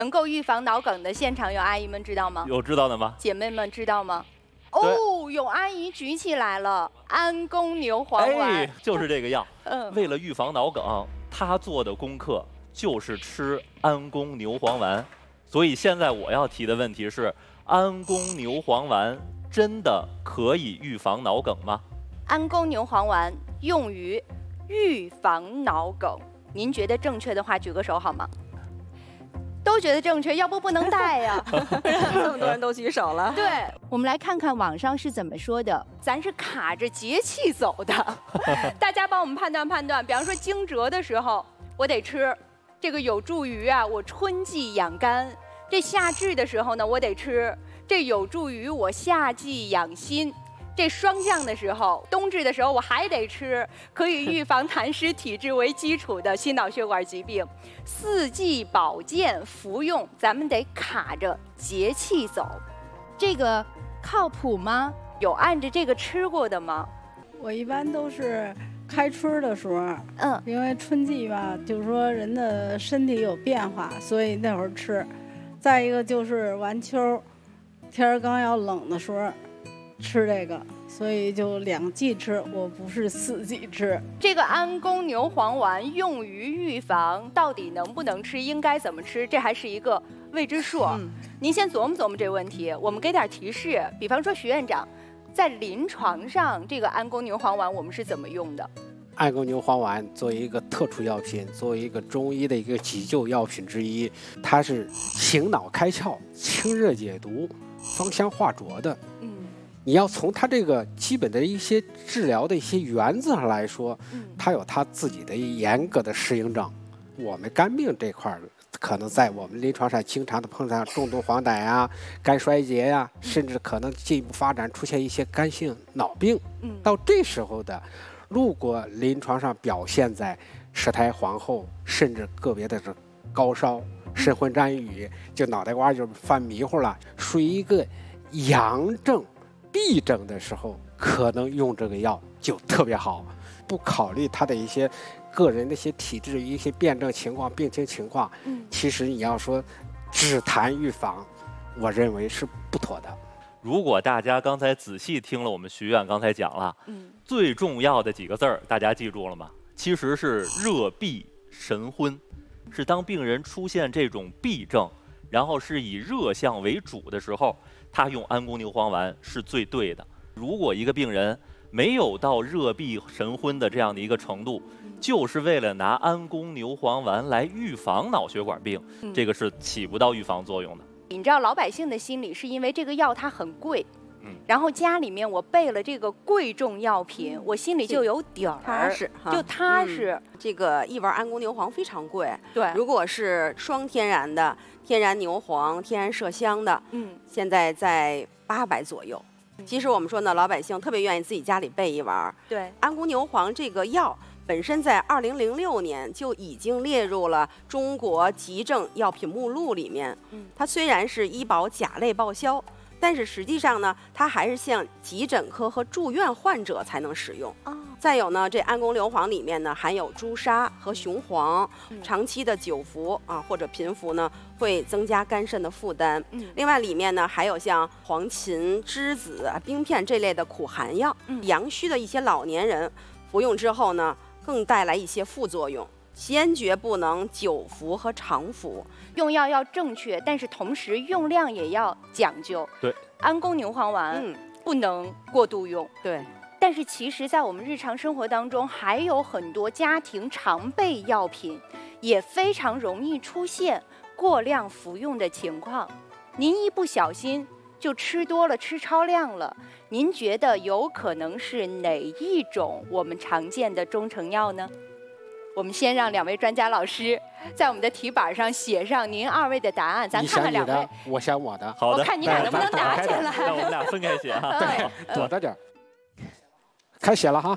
能够预防脑梗的现场有阿姨们知道吗？ 有知道的吗？ 姐妹们知道吗？哦，有阿姨举起来了，安宫牛黄丸， 哎，就是这个药。 嗯， 为了预防脑梗，她做的功课就是吃安宫牛黄丸。所以现在我要提的问题是：安宫牛黄丸真的可以预防脑梗吗？ 安宫牛黄丸用于预防脑梗，您觉得正确的话举个手好吗？都觉得正确，要不能带呀。 这么多人都举手了。 对，我们来看看网上是怎么说的。咱是卡着节气走的，大家帮我们判断。比方说惊蛰的时候，我得吃，这个有助于我春季养肝；这夏至的时候呢，我得吃，这有助于我夏季养心。这霜降的时候，冬至的时候我还得吃，可以预防痰湿体质为基础的心脑血管疾病。四季保健服用，咱们得卡着节气走，这个靠谱吗？有按着这个吃过的吗？ 我一般都是开春的时候，因为春季吧，就是说人的身体有变化，所以那会儿吃。再一个就是完秋，天儿刚要冷的时候。吃这个，所以就2季吃，我不是4季吃。 这个安宫牛黄丸用于预防，到底能不能吃，应该怎么吃，这还是一个未知数。您先琢磨这个问题，我们给点提示。比方说，徐院长，在临床上，这个安宫牛黄丸我们是怎么用的？ 安宫牛黄丸作为一个特殊药品，作为一个中医的一个急救药品之一，它是醒脑开窍、清热解毒、芳香化浊的。你要从它这个基本的一些治疗的一些原则上来说，它有它自己的严格的适应症。我们肝病这块儿，可能在我们临床上经常的碰上重度黄疸呀、肝衰竭呀，甚至可能进一步发展出现一些肝性脑病。到这时候的，如果临床上表现在舌苔黄厚，甚至个别的是高烧、神魂沾雨，就脑袋瓜就犯迷糊了，属于一个阳症。痹症的时候，可能用这个药就特别好，不考虑他的一些个人的一些体质、一些辩证情况、病情情况。其实你要说只谈预防，我认为是不妥的。 如果大家刚才仔细听了我们徐院刚才讲了，最重要的几个字儿，大家记住了吗？其实是热痹神昏，是当病人出现这种痹症，然后是以热象为主的时候。他用安宫牛黄丸是最对的。如果一个病人没有到热痹神昏的这样的一个程度，就是为了拿安宫牛黄丸来预防脑血管病，这个是起不到预防作用的。 你知道老百姓的心理是因为这个药它很贵，然后家里面我备了这个贵重药品，我心里就有底儿， 踏实哈， 就踏实。 这个一丸安宫牛黄非常贵， 对， 如果是双天然的。天然牛黄、天然麝香的，现在在800左右。其实我们说呢，老百姓特别愿意自己家里备一丸。 对， 安宫牛黄这个药本身在2006年就已经列入了中国急症药品目录里面。它虽然是医保甲类报销，但是实际上呢，它还是向急诊科和住院患者才能使用。再有呢，这安宫牛黄里面呢含有朱砂和雄黄，长期的久服或者频服呢，会增加肝肾的负担。另外里面呢还有像黄芩、栀子、冰片这类的苦寒药，阳虚的一些老年人服用之后呢，更带来一些副作用。坚决不能久服和长服， 用药要正确，但是同时用量也要讲究。 对， 安宫牛黄丸不能过度用。 对。 但是其实，在我们日常生活当中，还有很多家庭常备药品，也非常容易出现过量服用的情况。您一不小心就吃多了、吃超量了，您觉得有可能是哪一种我们常见的中成药呢？我们先让2位专家老师在我们的题板上写上您2位的答案，咱看看2位。 我想我的。 好的。 我看你俩能不能打起来。 让我们俩分开写哈。 对，躲着点。开写了哈。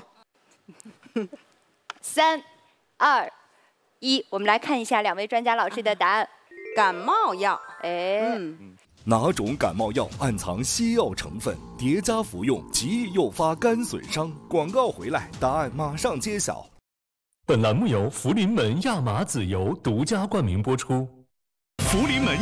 3、2、1，我们来看一下2位专家老师的答案。 感冒药， 哪种感冒药暗藏西药成分，叠加服用极易诱发肝损伤？广告回来，答案马上揭晓。 本栏目由福临门亚麻籽油独家冠名播出。福临门